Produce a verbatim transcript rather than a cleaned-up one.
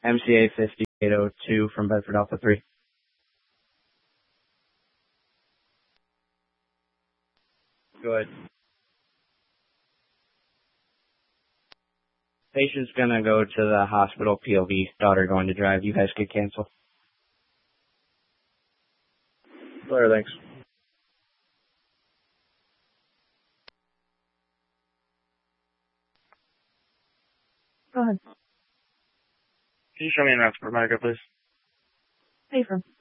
M C A fifty-eight oh two from Bedford Alpha three. Good. Patient's gonna go to the hospital, P O V, daughter going to drive. You guys could cancel. Blair, thanks. Go ahead. Can you show me an route for Medica, please? Pay for